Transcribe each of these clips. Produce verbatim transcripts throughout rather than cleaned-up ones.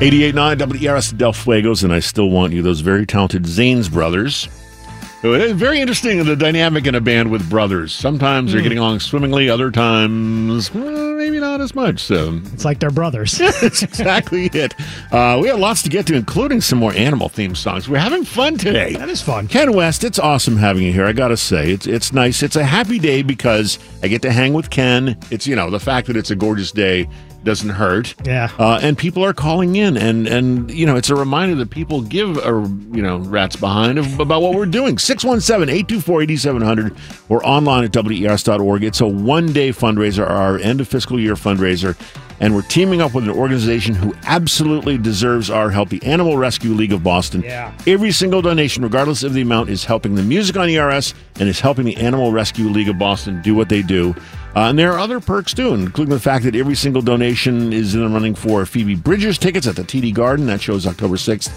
eighty-eight point nine W E R S Del Fuegos, and I Still Want You, those very talented Zanes brothers. It's very interesting, the dynamic in a band with brothers. Sometimes mm. they're getting along swimmingly, other times, well, maybe not as much. So it's like they're brothers. That's exactly it. Uh, we have lots to get to, including some more animal-themed songs. We're having fun today. That is fun. Ken West, it's awesome having you here, I got to say. It's it's nice. It's a happy day because I get to hang with Ken. It's, you know, the fact that it's a gorgeous day doesn't hurt. Yeah. Uh, and people are calling in, and, and you know, it's a reminder that people give a, you know, rat's behind of, about what we're doing. six one seven, eight two four, eight seven zero zero or online at W E R S dot org. It's a one-day fundraiser, our end-of-fiscal year fundraiser, and we're teaming up with an organization who absolutely deserves our help, the Animal Rescue League of Boston. Yeah. Every single donation, regardless of the amount, is helping the music on E R S and is helping the Animal Rescue League of Boston do what they do. Uh, and there are other perks, too, including the fact that every single donation is in the running for Phoebe Bridgers tickets at the T D Garden. That show's October sixth.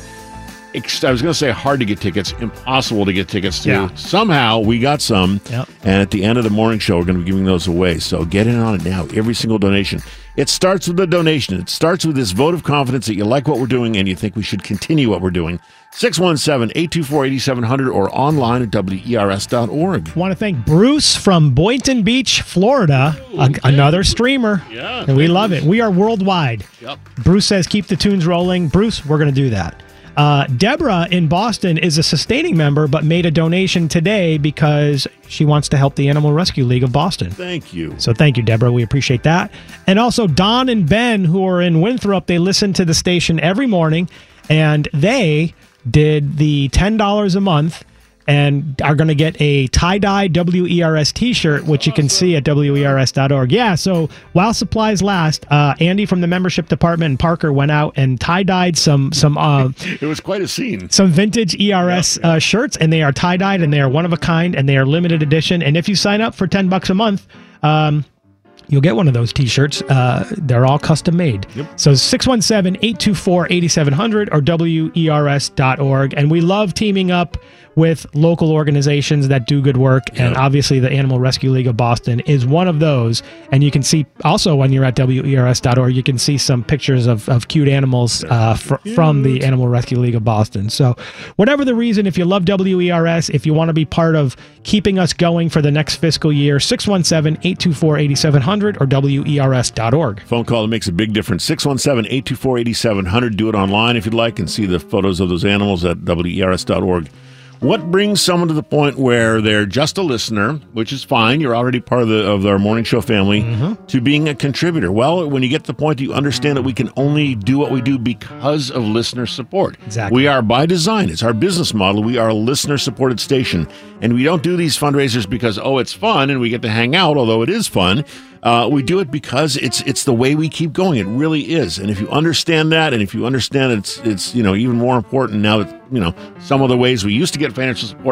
I was going to say hard to get tickets, impossible to get tickets to. Yeah. Somehow we got some, yep. and at the end of the morning show, we're going to be giving those away. So get in on it now, every single donation. It starts with the donation. It starts with this vote of confidence that you like what we're doing and you think we should continue what we're doing. six one seven, eight two four, eight seven zero zero or online at W E R S dot org. I want to thank Bruce from Boynton Beach, Florida, Ooh, a, another streamer. Yeah. And we love it. We are worldwide. Yep. Bruce says, keep the tunes rolling. Bruce, we're going to do that. Uh, Deborah in Boston is a sustaining member, but made a donation today because she wants to help the Animal Rescue League of Boston. Thank you. So thank you, Deborah. We appreciate that. And also Don and Ben, who are in Winthrop, they listen to the station every morning, and they did the ten dollars a month and are going to get a tie-dye W E R S t-shirt, which you can see at W E R S dot org. Yeah, so while supplies last, uh, Andy from the membership department and Parker went out and tie-dyed some some uh, it was quite a scene. Some vintage E R S yeah, yeah. Uh, shirts, and they are tie-dyed, and they are one of a kind, and they are limited edition. And if you sign up for ten bucks a month, um, you'll get one of those t-shirts. Uh, they're all custom made. Yep. So six one seven, eight two four, eight seven zero zero or W E R S dot org. And we love teaming up with local organizations that do good work. Yep. And obviously the Animal Rescue League of Boston is one of those. And you can see also when you're at W E R S dot org, you can see some pictures of, of cute animals uh, fr- cute. from the Animal Rescue League of Boston. So whatever the reason, if you love W E R S, if you want to be part of keeping us going for the next fiscal year, six one seven, eight two four, eight seven zero zero or W E R S dot org. Phone call that makes a big difference. six one seven, eight two four, eight seven zero zero. Do it online if you'd like and see the photos of those animals at W E R S dot org. What brings someone to the point where they're just a listener, which is fine, you're already part of the of our morning show family, mm-hmm. to being a contributor? Well, when you get to the point that you understand that we can only do what we do because of listener support. Exactly. We are by design. It's our business model. We are a listener-supported station, and we don't do these fundraisers because, oh, it's fun and we get to hang out, although it is fun. Uh, we do it because it's it's the way we keep going. It really is. And if you understand that, and if you understand it's it's you know even more important now that you know some of the ways we used to get financial support